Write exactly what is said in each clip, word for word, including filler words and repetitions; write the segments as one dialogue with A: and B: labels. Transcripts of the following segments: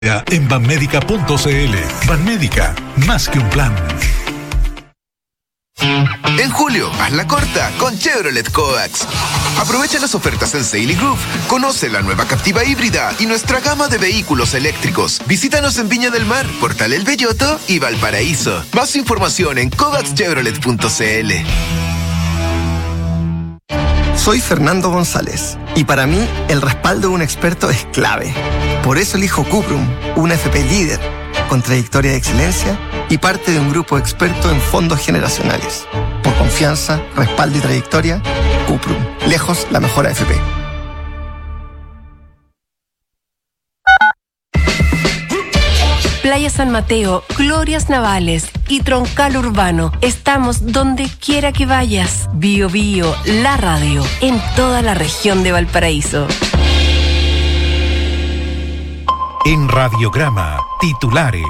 A: En banmédica punto cl. Banmédica, más que un plan.
B: En julio, hazla corta con Chevrolet Coax. Aprovecha las ofertas en Sail y Groove. Conoce la nueva Captiva híbrida y nuestra gama de vehículos eléctricos. Visítanos en Viña del Mar, Portal El Belloto y Valparaíso. Más información en coax chevrolet punto cl.
C: Soy Fernando González y para mí el respaldo de un experto es clave. Por eso elijo Cuprum, una F P líder, con trayectoria de excelencia y parte de un grupo experto en fondos generacionales. Por confianza, respaldo y trayectoria, Cuprum, lejos la mejor A F P.
D: Playa San Mateo, Glorias Navales y Troncal Urbano. Estamos donde quiera que vayas. Bio Bio, la radio, en toda la región de Valparaíso.
A: En Radiograma, titulares.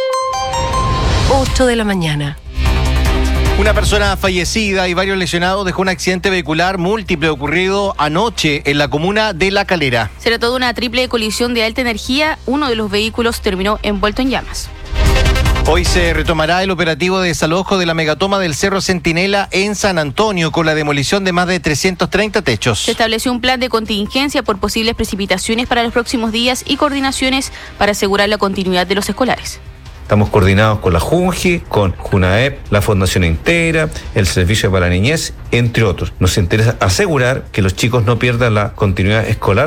D: ocho de la mañana.
E: Una persona fallecida y varios lesionados dejó un accidente vehicular múltiple ocurrido anoche en la comuna de La Calera.
F: Se trató de una triple colisión de alta energía. Uno de los vehículos terminó envuelto en llamas.
E: Hoy se retomará el operativo de desalojo de la megatoma del Cerro Centinela en San Antonio con la demolición de más de trescientos treinta techos.
F: Se estableció un plan de contingencia por posibles precipitaciones para los próximos días y coordinaciones para asegurar la continuidad de los escolares.
G: Estamos coordinados con la Junji, con Junaep, la Fundación Integra, el Servicio para la Niñez, entre otros. Nos interesa asegurar que los chicos no pierdan la continuidad escolar.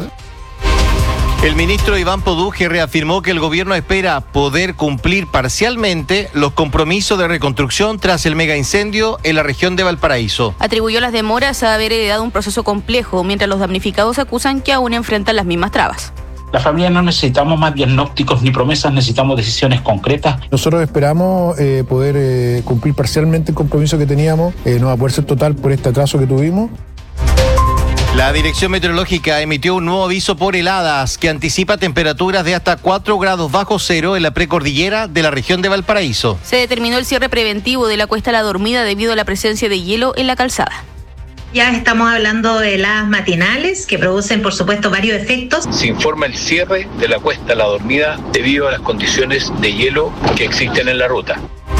E: El ministro Iván Poduje reafirmó que el gobierno espera poder cumplir parcialmente los compromisos de reconstrucción tras el megaincendio en la región de Valparaíso.
F: Atribuyó las demoras a haber heredado un proceso complejo, mientras los damnificados acusan que aún enfrentan las mismas trabas.
H: Las familias no necesitamos más diagnósticos ni promesas, necesitamos decisiones concretas.
I: Nosotros esperamos eh, poder eh, cumplir parcialmente el compromiso que teníamos, eh, no va a poder ser total por este atraso que tuvimos.
E: La Dirección Meteorológica emitió un nuevo aviso por heladas que anticipa temperaturas de hasta cuatro grados bajo cero en la precordillera de la región de Valparaíso.
F: Se determinó el cierre preventivo de la Cuesta La Dormida debido a la presencia de hielo en la calzada.
J: Ya estamos hablando de heladas matinales que producen, por supuesto, varios efectos.
K: Se informa el cierre de la Cuesta La Dormida debido a las condiciones de hielo que existen en la ruta.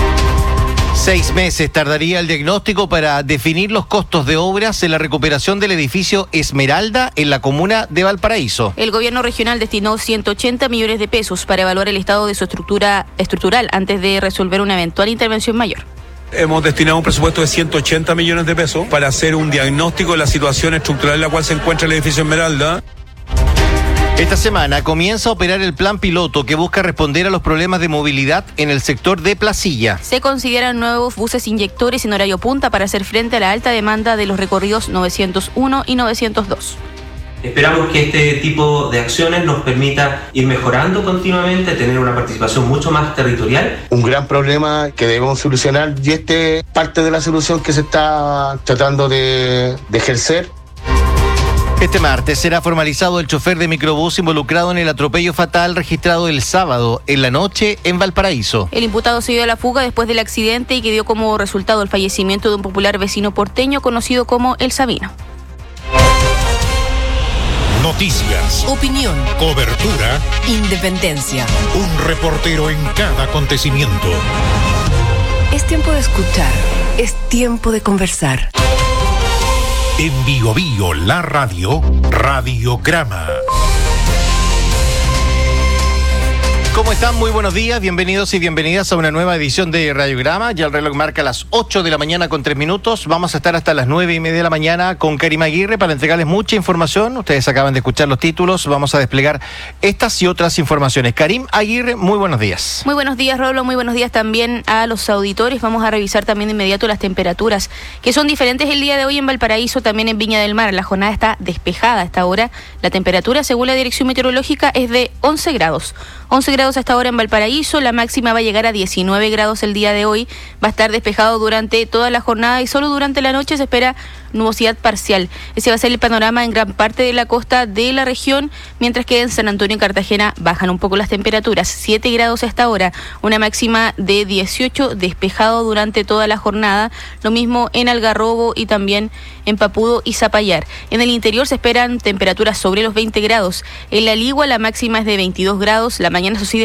E: Seis meses tardaría el diagnóstico para definir los costos de obras en la recuperación del edificio Esmeralda en la comuna de Valparaíso.
F: El gobierno regional destinó ciento ochenta millones de pesos para evaluar el estado de su estructura estructural antes de resolver una eventual intervención mayor.
L: Hemos destinado un presupuesto de ciento ochenta millones de pesos para hacer un diagnóstico de la situación estructural en la cual se encuentra el edificio Esmeralda.
E: Esta semana comienza a operar el plan piloto que busca responder a los problemas de movilidad en el sector de Placilla.
F: Se consideran nuevos buses inyectores en horario punta para hacer frente a la alta demanda de los recorridos novecientos uno y novecientos dos.
M: Esperamos que este tipo de acciones nos permita ir mejorando continuamente, tener una participación mucho más territorial.
N: Un gran problema que debemos solucionar y este es parte de la solución que se está tratando de, de ejercer.
E: Este martes será formalizado el chofer de microbús involucrado en el atropello fatal registrado el sábado en la noche en Valparaíso.
F: El imputado se dio a la fuga después del accidente y que dio como resultado el fallecimiento de un popular vecino porteño conocido como El Sabino.
A: Noticias,
D: opinión,
A: cobertura,
D: independencia.
A: Un reportero en cada acontecimiento.
D: Es tiempo de escuchar, es tiempo de conversar.
A: En Bio Bio, la radio, Radiograma.
E: ¿Cómo están? Muy buenos días, bienvenidos y bienvenidas a una nueva edición de Radiograma. Ya el reloj marca las ocho de la mañana con tres minutos. Vamos a estar hasta las nueve y media de la mañana con Karim Aguirre para entregarles mucha información. Ustedes acaban de escuchar los títulos. Vamos a desplegar estas y otras informaciones. Karim Aguirre, muy buenos días.
F: Muy buenos días, Roblo. Muy buenos días también a los auditores. Vamos a revisar también de inmediato las temperaturas que son diferentes el día de hoy en Valparaíso, también en Viña del Mar. La jornada está despejada a esta hora. La temperatura, según la Dirección Meteorológica, es de once grados. once grados hasta ahora en Valparaíso, la máxima va a llegar a diecinueve grados el día de hoy, va a estar despejado durante toda la jornada y solo durante la noche se espera nubosidad parcial. Ese va a ser el panorama en gran parte de la costa de la región, mientras que en San Antonio y Cartagena bajan un poco las temperaturas, siete grados hasta ahora, una máxima de dieciocho, despejado durante toda la jornada, lo mismo en Algarrobo y también en Papudo y Zapallar. En el interior se esperan temperaturas sobre los veinte grados, en La Ligua la máxima es de veintidós grados, la mañana, eso sí,